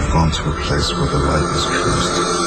gone to a place where the light is truest.